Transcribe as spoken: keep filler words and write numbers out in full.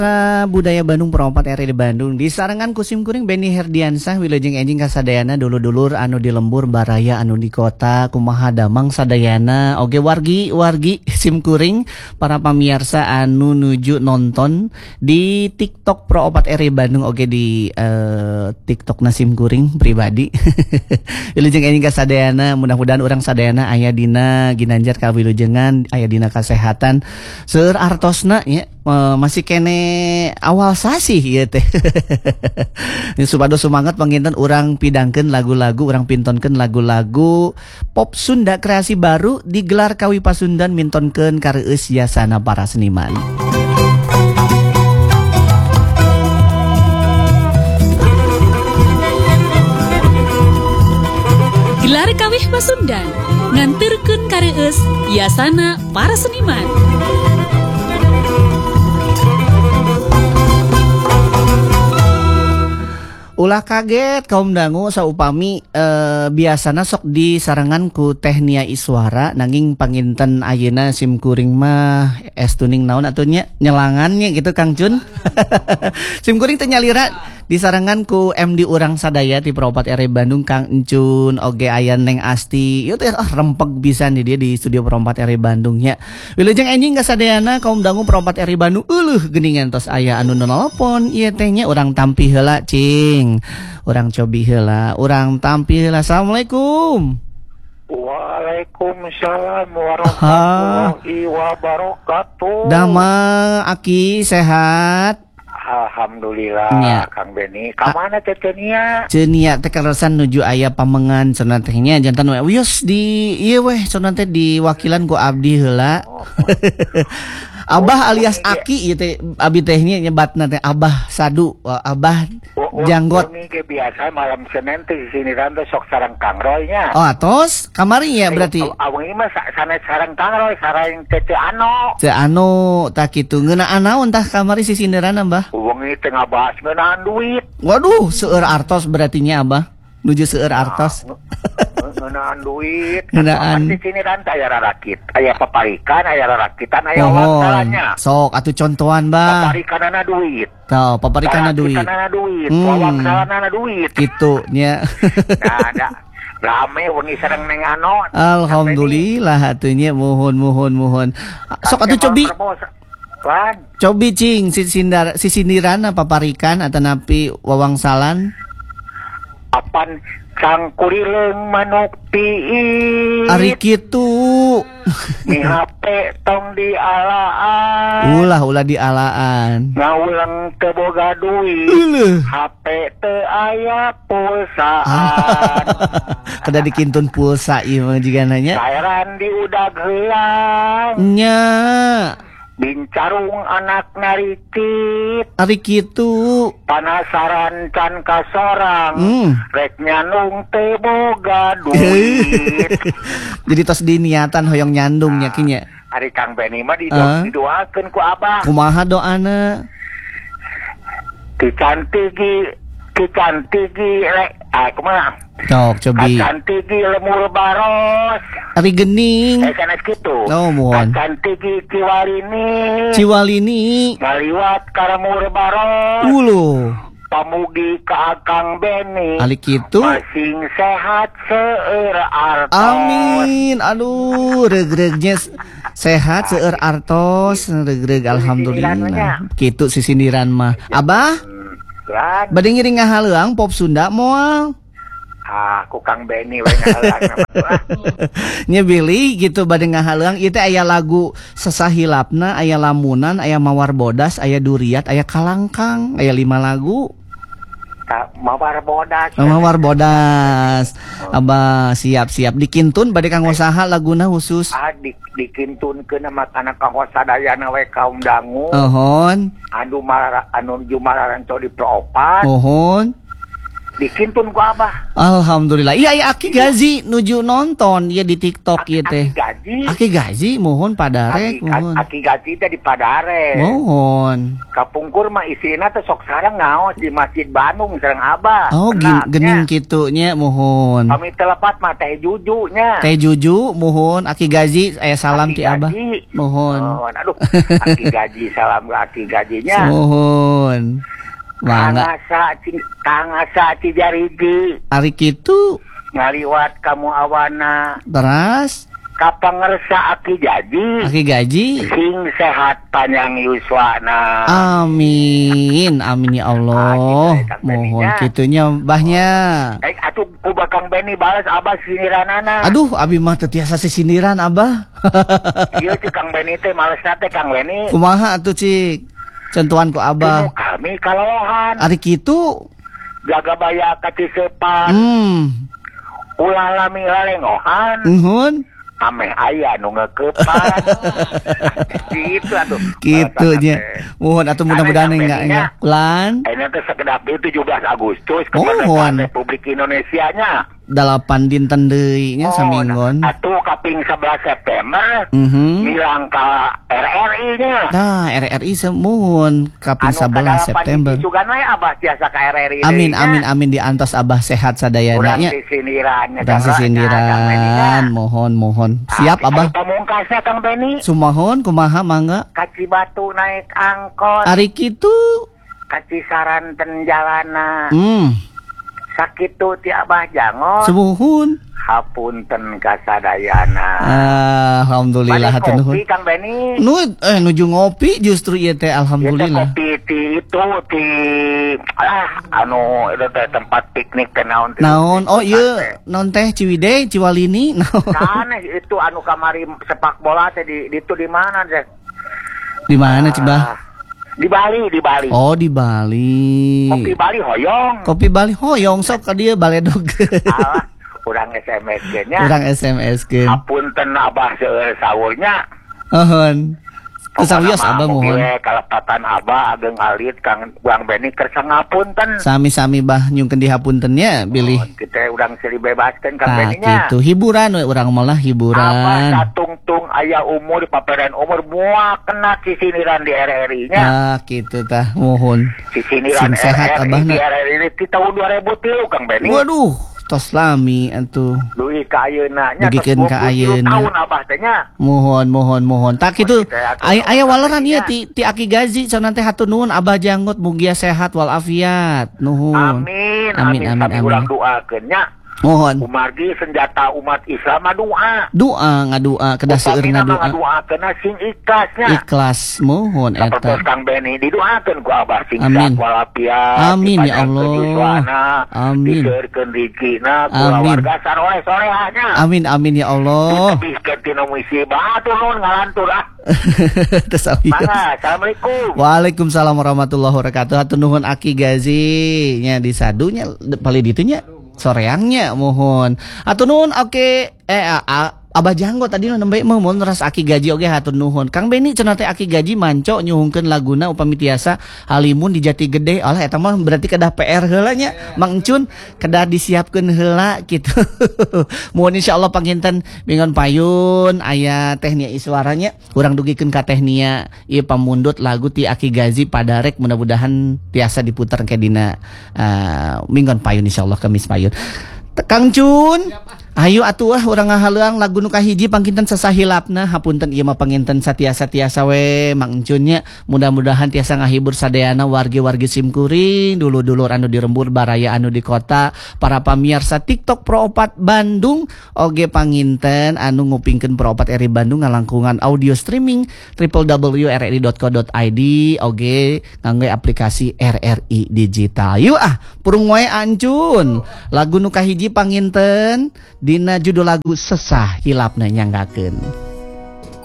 Budaya Bandung Perompat R I di Bandung disarengan kusim kuring Benny Herdiansah wilujeng enjing kasadayana dulur-dulur anu di lembur baraya anu di kota kumaha damang sadayana oge wargi wargi sim kuring para pamirsa anu nuju nonton di TikTok Perompat R I Bandung oge di uh, TikTok nasim kuring pribadi wilujeng enjing kasadayana mudah-mudahan urang sadayana aya dina ginanjar ka wilujengan aya dina kasehatan seueur artosna nya uh, masih kene awal sasih ya teh. Supados semangat panginten urang pidangkeun lagu-lagu, urang pintonkeun lagu-lagu pop Sunda kreasi baru digelar kawi pasundan mintonkeun kareueus yasana para seniman. Gelar kawih pasundan nganterkeun kareueus yasana para seniman. Ulah kaget kaum dangu saupami eh, biasana sok disarangan ku Teh Nia Iswara nanging panginten ayeuna sim kuring mah es tuning naon atunya nyelangannya gitu Kang Cun. Sim kuring teh nyalira disarangan ku M D urang sadaya di Perompat R I Bandung Kang Encun oge aya Neng Asti. Ieu teh ah rempeg pisan di dia di studio Perompat R I Bandung nya. Wilujeng enjing kasadayana kaum dangu Perompat R I Bandung eueuh geuningan tos aya anu nelpon ieu teh nya urang tampi heula cing. Urang cobi heula, urang tampi heula. Assalamualaikum. Waalaikumsalam warahmatullahi wabarakatuh. Damang Aki sehat. Alhamdulillah ya. Kang Beni, ka mana teh Nia? Cenah teh karesan nuju aya pamengan cenah teh nya jantan we wios di ieu weh cenah teh di wakilan ku abdi heula. Oh. Abah alias Aki ieu teh abi teh nya nyebatna teh Abah Sadu, Abah Janggot. Ini ge biasa malam Senin teh di sini teh sok sareng Kang Roy nya. Oh, tos kamari ya berarti. Aweung mah sanes sareng Kang Roy sareng teh teh Ano. Teh Ano tah kitu ngeunaan naon tah kamari sisindeurana Mbah? Wengi teh ngabahas ngeunaan duit. Waduh, seueur artos berarti nya Abah. Nuju seueur artos. Ngeunaan duit. Ngeunaan di sini kan aya rarakit, aya paparikan, aya rarakitan, aya wawansalanya. Sok atuh contohan, Bang. Paparikanana duit. Tah, paparikanana duit. Paparikanana duit, hmm. wawansalana duit. Kitu nya. Nah, ada rame wengi sareng Neng Ano. Alhamdulillah atuh nya muhun muhun muhun. Sok atuh cobi. Lan. Cobi cing sisindar sisindiran paparikan atanapi wawangsalan. Apan Kang Kurileung manuk tiit. Ari kitu. Di H P tong dialaan. Ulah ulah dialaan. Ngawulang teu boga duit. Uleuh. H P teu aya pulsaan. Kada dikintun pulsa ieu mah jigana nya. Cairan diudag heulang. Nya. Bincarung anak naricit. Ari kitu. Panasaran can kasorang. Mm. Rek nyanung teu boga duit. Jadi tos diniatan hoyong nyandung nya kinya. Ari Kang Beni mah uh. didoakeun ku Abah. Kumaha doana? Ki cantigi, ki cantigi rek. Ah, kumaha? Sok cobi. Ki cantigi lemur baros. Ari gening. Eh kana kitu. Oh, mohon. Ki cantigi Ciwalini. Ciwalini. Ngaliwat ka lemur baros. Uluh. Pamugi ka Kang Beni. Ali kitu. Masing sehat seueur artos. Amin. Aduh, regreg-nya sehat seueur artos, regreg alhamdulillah. Kitu sisindiran mah. Abah? Lan. Bade ngiring ngahaleuang pop Sunda moal. Ah, ku Kang Beni we ngahaleuang. Nya Billy gitu bade ngahaleuang ieu teh aya lagu sesahilapna, aya lamunan, aya mawar bodas, aya duriat, aya kalangkang, aya lima lagu. Mawar bodas. Mawar bodas. Abah siap-siap dikintun bade kanggo saha laguna khusus. Ah di, dikintunkeun sama kana kanggo sadayana we kaum dangu. Ohon. Anu malara anu jumararan di Perompat. Ohon. dikintun ku abah. Alhamdulillah. Iya iya Aki Gazi nuju nonton ya di TikTok Aki, ieu teh. Aki Gazi. Aki Gazi mohon Aki, padarek mohon. Aki Gazi teh di Padare. Mohon. Kapungkur mah istrina teh sok sareng ngaos di Masjid Bandung sareng abah. Oh gin, Kenaknya. gening kitu nya mohon. Kami telepat mah teh jujunya. Teh Juju mohon Aki Gazi aya salam Aki ti Abah. Gazi. Mohon. Oh, aduh, Aki Gaji salam ke Aki Gajinya. Mohon. Mangga Kangasa ci- Kangasa Cijarigi ari kitu ngaliwat kamu awana teras kapangersa Aki Gaji Aki Gaji. sing sehat panjang yuswana. Amin. Amin ya Allah. Ah, gitu ya, Kang Mohon Beninya. kitunya mbahnya. Eh atuh ku bakang Beni balas abah siniranana. Aduh, abi mah teu tiasa sisindiran Abah. Ieu teh Kang Beni teh malesna teh Kang Beni. Kumaha atuh Cik? Contohan ku Temu Abah. kami kalohan Ari kitu. jaga baya katisepan Hmm. ulah lami lalengohan Nuhun. ameh aya nu ngeukepan. Gitu atuh. Kitu nya. Mohon atuh mudah-mudahan Ane enggak Kang Beninya. enggak. Ulan Ini teh sekedap itu tujuh belas Agustus Mohon. kemerdekaan Republik Indonesia-nya. dalapan dinten deui nya saminggon. Atuh kaping sebelas September Mhm. bilang ka R R I-nya. Nah, R R I semuhun kaping Anu sebelas September. Juga we abah tiasa ka R R I. Amin amin amin diantos Abah sehat sadayana Urang nya. sisindiran. Urang sisindiran, mohon mohon. Siap Abah. Pamungkasnya Kang Beni. Sumahon kumaha mangga. Kaci batu naik angkot. Ari kitu. Kaci saranten jalana. Hmm. Sakitu ti abah jangon. Sumuhun. Hapunten kasadayana. Alhamdulillah Balik hatur nuhun. kopi Kang Beni. Nu eh nuju ngopi justru ieu teh Ya teh alhamdulillah. kopi ti itu ti ah anu itu teh tempat piknik teh naon teh. Naon? Oh Teh. ieu non teh Ciwidey, Ciwalini. Naon? Kan itu anu kamari sepak bola teh di di itu di mana teh? Di mana Ah, Cibah? Di Bali, di Bali. Oh di Bali. Kopi Bali hoyong. Kopi Bali hoyong sok ka dieu baledog. Alah, urang S M S nya. Urang S M S keun. Hapunten abah seueur saurnya. Ahon. Kesawios Abah mohon. Kalepatan abah ageng alit Kang Bang Beni kersa ngapunten. Sami-sami bah nyungkeun di hapuntennya bilih. Oh, kita urang silih bebaskeun Kang Nah, Beninya. gitu. Hiburan we urang malah Abah hiburan. satung-tung aya umur di paparan umur mua kena sisiniran di R R I-nya. Ah, gitu tah. Mohon. Sisiniran Sing sehat, R R I Abahna. di R R I di tahun dua ribu tiga Kang Beni. Waduh, tos lami atuh. Duit ka ayeuna nya Dugikeun ka ayeuna. tahun abah teh nya. Mohon, mohon, mohon. Tak itu Kita atuh aya aya walaran nya. ieu ti ti Aki Gazi cenah teh hatur nuhun Abah janggut mugia sehat walafiat. Nuhun. Amin, Amin, amin, amin, kami amin. urang doakeun nya. Mohon. Umargi senjata umat Islam mah doa. Doa ngadua kedah seueur Upamina mah ngadoa. ngadoakeun sing ikhlasnya. Ikhlas mohon Sapertos eta. Kang Beni didoakeun ku Abah sing Amin. sehat walafiat. Amin, ya dipanjangkeun Allah. yuswana, Amin. diseureurkeun rezekina ku Amin. warga saroleh-solehahnya. Amin amin ya Allah. Ditebihkeun tina musibah atuh nuhun ngalantur ah. Tesawios. Mangga, assalamualaikum. Waalaikumsalam warahmatullahi wabarakatuh. Hatur nuhun Aki Gazi nya di sadunya paling ditunya soreangnya mohon. Hatur nuhun oke eh a, a, Abah Janggo tadi nembe mohon ras Aki Gaji oge hatur nuhun. Kang Beni cenah teh Aki Gaji manco nyuhungkeun laguna upami tiasa halimun di Jati Gede. Alah eta mah berarti kedah P R heula nya. Mang Encun kedah disiapkeun heula kitu. Mohon insyaallah panginten bingon payun aya teh nia iswaranya urang dugikeun ka teh nia ieu pamundut lagu ti Aki Gazi Padarek mudah-mudahan tiasa diputer ke dina uh, minggon payun insyaallah Kamis payun. Kang Cun, ayo atuh ah urang ngahaleuang lagu nu kahiji pangkinten sasahilapna hapunten ieu mah panginten satiasa-tiasa we Mang Encun nya mudah-mudahan tiasa ngahibur sadayana wargi-wargi simkuring dulur-dulur anu di Rembur baraya anu di kota para pamirsa TikTok Pro opat Bandung oge panginten anu ngupingkeun Pro opat R I Bandung ngalangkungan audio streaming w w w titik r r i titik co titik i d oge ngangge aplikasi R R I digital. Yuk ah purung wae Ancun lagu nu kahiji panginten dina judul lagu Sesah Hilapna nyanggakeun.